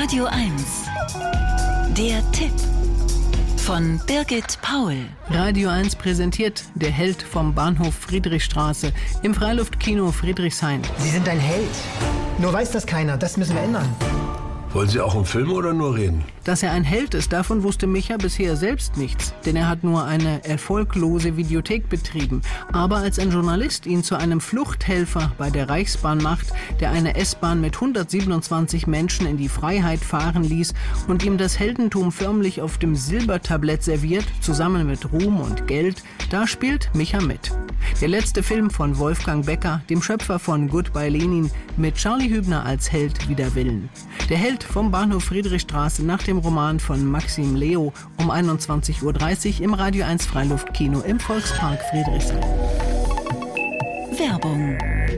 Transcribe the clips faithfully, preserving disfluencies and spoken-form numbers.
Radio eins. Der Tipp von Birgit Paul. Radio eins präsentiert Der Held vom Bahnhof Friedrichstraße im Freiluftkino Friedrichshain. Sie sind ein Held. Nur weiß das keiner. Das müssen wir ändern. Wollen Sie auch im Film oder nur reden? Dass er ein Held ist, davon wusste Micha bisher selbst nichts, denn er hat nur eine erfolglose Videothek betrieben. Aber als ein Journalist ihn zu einem Fluchthelfer bei der Reichsbahn macht, der eine S-Bahn mit hundertsiebenundzwanzig Menschen in die Freiheit fahren ließ und ihm das Heldentum förmlich auf dem Silbertablett serviert, zusammen mit Ruhm und Geld, da spielt Micha mit. Der letzte Film von Wolfgang Becker, dem Schöpfer von Goodbye Lenin, mit Charlie Hübner als Held wider Willen. Der Held vom Bahnhof Friedrichstraße nach dem Roman von Maxim Leo um einundzwanzig Uhr dreißig im Radio eins Freiluftkino im Volkspark Friedrichshain. Werbung.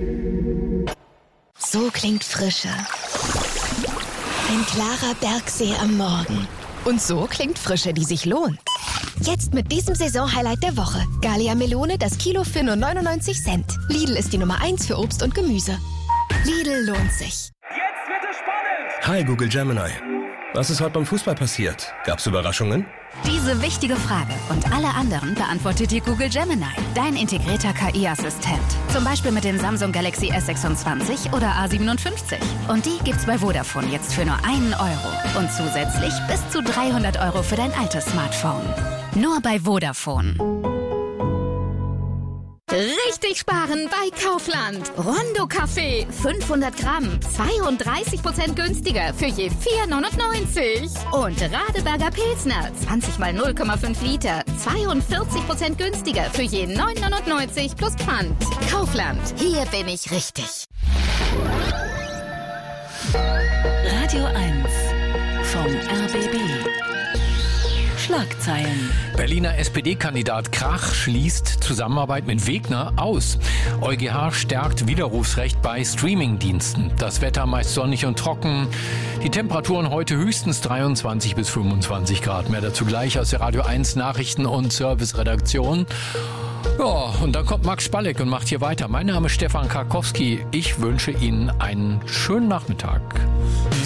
So klingt Frische. Ein klarer Bergsee am Morgen. Und so klingt Frische, die sich lohnt. Jetzt mit diesem Saisonhighlight der Woche. Gallia Melone, das Kilo für nur neunundneunzig Cent. Lidl ist die Nummer eins für Obst und Gemüse. Lidl lohnt sich. Jetzt wird es spannend! Hi Google Gemini. Was ist heute beim Fußball passiert? Gab's Überraschungen? Diese wichtige Frage und alle anderen beantwortet dir Google Gemini, dein integrierter K I-Assistent. Zum Beispiel mit dem Samsung Galaxy S sechsundzwanzig oder A siebenundfünfzig. Und die gibt's bei Vodafone jetzt für nur einen Euro. Und zusätzlich bis zu dreihundert Euro für dein altes Smartphone. Nur bei Vodafone. Richtig sparen bei Kaufland. Rondo Kaffee, fünfhundert Gramm, zweiunddreißig Prozent günstiger für je vier neunundneunzig. Und Radeberger Pilsner, zwanzig mal null Komma fünf Liter, zweiundvierzig Prozent günstiger für je neun neunundneunzig plus Pfand. Kaufland, hier bin ich richtig. Radio eins vom R B B. Schlagzeilen. Berliner S P D-Kandidat Krach schließt Zusammenarbeit mit Wegner aus. EuGH stärkt Widerrufsrecht bei Streamingdiensten. Das Wetter meist sonnig und trocken. Die Temperaturen heute höchstens dreiundzwanzig bis fünfundzwanzig Grad. Mehr dazu gleich aus der Radio eins Nachrichten- und Service-Redaktion. Ja, und dann kommt Max Spalleck und macht hier weiter. Mein Name ist Stefan Karkowski. Ich wünsche Ihnen einen schönen Nachmittag.